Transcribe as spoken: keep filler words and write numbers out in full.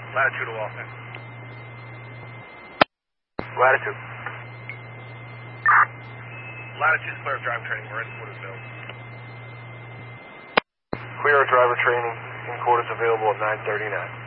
Latitude of Austin. Latitude. Latitude clear of driver training. We're in quarters available. Clear of driver training. In quarters available at nine thirty-nine.